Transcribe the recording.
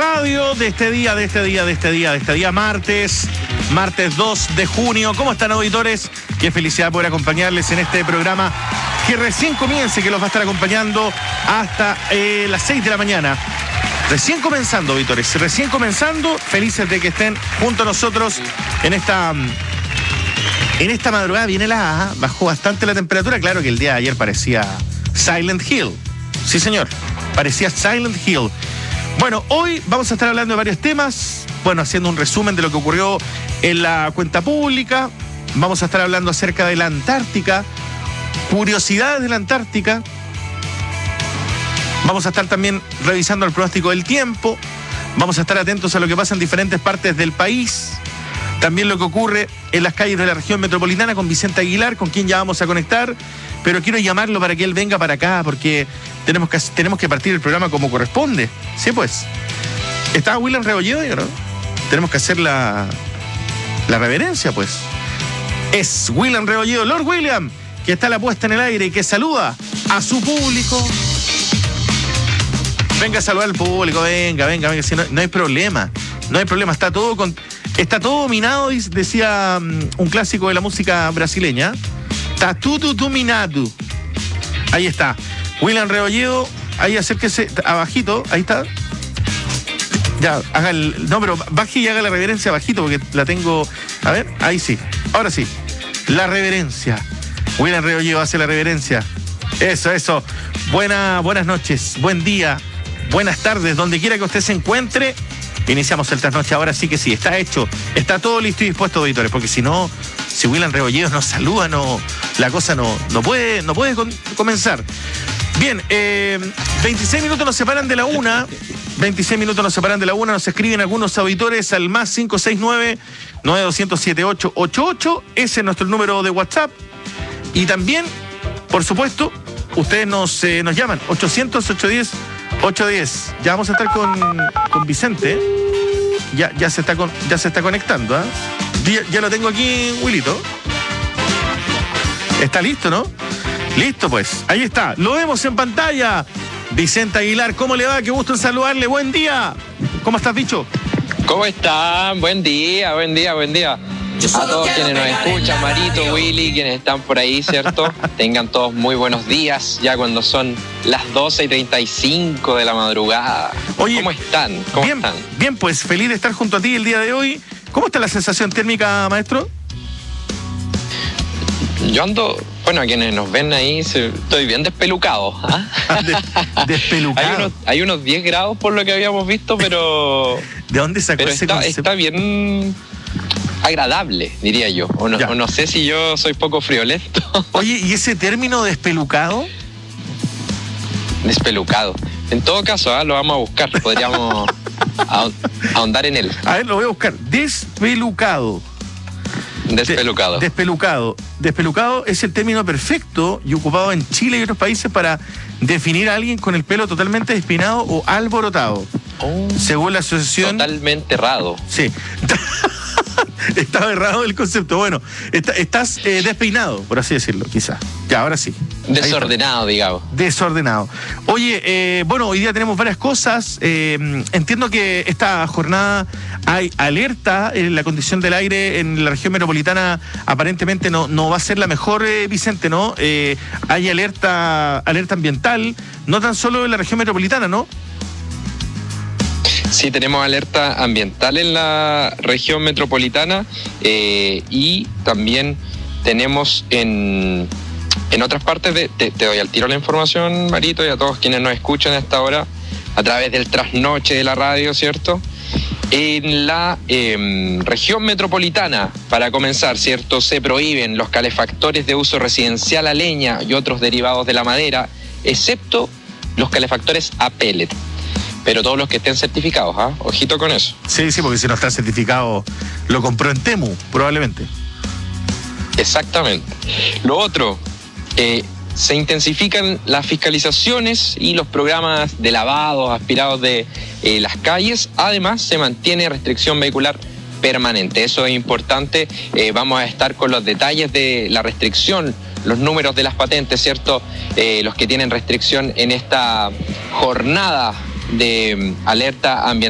radio de este día, martes 2 de junio. ¿Cómo están, auditores? Qué felicidad poder acompañarles en este programa que recién comience, que los va a estar acompañando hasta las 6 de la mañana. Recién comenzando, auditores, recién comenzando. Felices de que estén junto a nosotros en esta madrugada. Viene bajó bastante la temperatura. Claro que el día de ayer parecía Silent Hill. Sí, señor, parecía Silent Hill. Bueno, hoy vamos a estar hablando de varios temas. Bueno, haciendo un resumen de lo que ocurrió en la cuenta pública. Vamos a estar hablando acerca de la Antártica, curiosidades de la Antártica. Vamos a estar también revisando el pronóstico del tiempo. Vamos a estar atentos a lo que pasa en diferentes partes del país. También lo que ocurre en las calles de la región metropolitana con Vicente Aguilar, con quien ya vamos a conectar. Pero quiero llamarlo para que él venga para acá, porque tenemos que partir el programa como corresponde. Sí, pues. ¿Está William Rebolledo, no? Tenemos que hacer la reverencia, pues. Es William Rebolledo, Lord William, que está a la puesta en el aire y que saluda a su público. Venga a saludar al público, venga, si no hay problema. No hay problema, está todo dominado, decía un clásico de la música brasileña. Está tudo dominado. Ahí está. William Rebolledo, ahí acérquese abajito, ahí está. Ya, pero baje y haga la reverencia bajito porque la tengo. A ver, ahí sí. Ahora sí. La reverencia. William Rebolledo hace la reverencia. Eso. Buenas noches, buen día, buenas tardes, donde quiera que usted se encuentre. Iniciamos el trasnoche, ahora sí que sí, está hecho, está todo listo y dispuesto, auditores, porque si William Rebolledo nos saluda, la cosa no puede comenzar. Bien, 26 minutos nos separan de la una. Nos escriben algunos auditores al más 569-9207-888. Ese es nuestro número de WhatsApp. Y también, por supuesto, ustedes nos llaman 800-810-810. Ya vamos a estar con Vicente. Ya se está conectando, ¿eh? Ya lo tengo aquí, Willito. Está listo, ¿no? Listo, pues. Ahí está. Lo vemos en pantalla. Vicente Aguilar, ¿cómo le va? Qué gusto en saludarle. Buen día. ¿Cómo estás, bicho? ¿Cómo están? Buen día. A todos quienes nos escuchan, Marito, Willy, quienes están por ahí, ¿cierto? Tengan todos muy buenos días, ya cuando son las 12:35 de la madrugada. Oye, ¿cómo están? Bien, pues feliz de estar junto a ti el día de hoy. ¿Cómo está la sensación térmica, maestro? Yo ando, a quienes nos ven ahí, estoy bien despelucado. ¿Ah? Despelucado. Hay unos 10 grados por lo que habíamos visto, pero... ¿De dónde sacó ese concepto? Está bien... agradable, diría yo. O no sé si yo soy poco friolento. Oye, ¿y ese término despelucado? Despelucado. En todo caso, lo vamos a buscar. Podríamos ahondar en él. A ver, lo voy a buscar. Despelucado. Despelucado es el término perfecto y ocupado en Chile y otros países para definir a alguien con el pelo totalmente despeinado o alborotado. Según la asociación... Totalmente errado. Sí. Estaba errado el concepto. Bueno, estás despeinado, por así decirlo, quizás. Ya, ahora sí. Desordenado, digamos. Desordenado. Oye, hoy día tenemos varias cosas. Entiendo que esta jornada hay alerta en la condición del aire en la región metropolitana. Aparentemente no va a ser la mejor, Vicente, ¿no? Hay alerta ambiental, no tan solo en la región metropolitana, ¿no? Sí, tenemos alerta ambiental en la región metropolitana y también tenemos en otras partes te doy al tiro la información, Marito, y a todos quienes nos escuchan a esta hora a través del trasnoche de la radio, ¿cierto? En la región metropolitana, para comenzar, ¿cierto? Se prohíben los calefactores de uso residencial a leña y otros derivados de la madera, excepto los calefactores a pellet. Pero todos los que estén certificados, ¿ah? Ojito con eso. Sí, porque si no está certificado, lo compró en Temu, probablemente. Exactamente. Lo otro, se intensifican las fiscalizaciones y los programas de lavados, aspirados de las calles. Además, se mantiene restricción vehicular permanente. Eso es importante. Vamos a estar con los detalles de la restricción, los números de las patentes, ¿cierto? Los que tienen restricción en esta jornada de alerta ambiental.